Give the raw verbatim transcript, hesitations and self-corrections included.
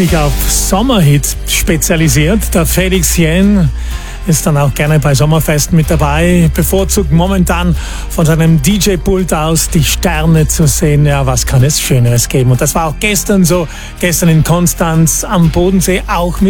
sich auf Sommerhits spezialisiert. Der Felix Jähn ist dann auch gerne bei Sommerfesten mit dabei, bevorzugt momentan von seinem D J-Pult aus die Sterne zu sehen. Ja, was kann es Schöneres geben? Und das war auch gestern so, gestern in Konstanz am Bodensee auch mit